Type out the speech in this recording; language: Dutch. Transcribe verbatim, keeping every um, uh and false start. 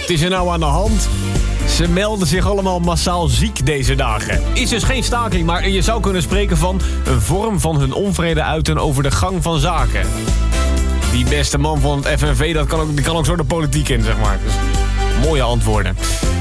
Wat is er nou aan de hand? Ze melden zich allemaal massaal ziek deze dagen. Is dus geen staking, maar je zou kunnen spreken van een vorm van hun onvrede uiten over de gang van zaken. Die beste man van het F N V, dat kan ook, die kan ook zo de politiek in, zeg maar. Dus mooie antwoorden.